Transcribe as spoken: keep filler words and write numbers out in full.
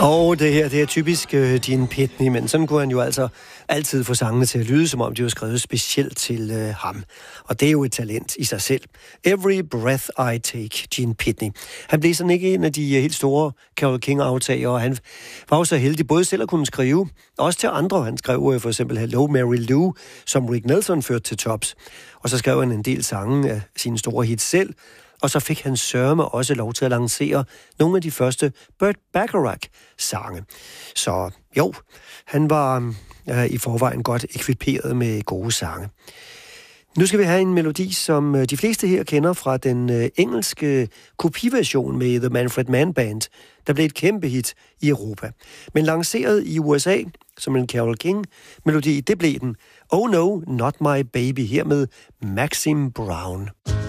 Og det her, det er typisk uh, Gene Pitney, men sådan kunne han jo altså altid få sangene til at lyde, som om de var skrevet specielt til uh, ham. Og det er jo et talent i sig selv. Every Breath I Take, Gene Pitney. Han blev sådan ikke en af de helt store Carole King-aftagere, og han var jo så heldig både selv at kunne skrive, også til andre. Han skrev uh, for eksempel Hello Mary Lou, som Rick Nelson førte til tops. Og så skrev han en del sange af sine store hits selv, og så fik han sørme også lov til at lancere nogle af de første Burt Bacharach-sange. Så jo, han var øh, i forvejen godt ekviperet med gode sange. Nu skal vi have en melodi, som de fleste her kender fra den øh, engelske kopiversion med The Manfred Mann Band, der blev et kæmpe hit i Europa. Men lanceret i U S A som en Carole King-melodi, det blev den Oh No, Not My Baby her med Maxim Brown.